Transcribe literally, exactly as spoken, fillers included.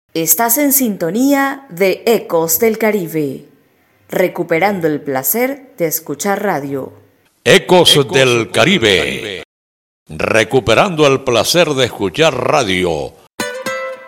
Estás en sintonía de Ecos del Caribe, recuperando el placer de escuchar radio. Ecos, Ecos del Caribe, Caribe, recuperando el placer de escuchar radio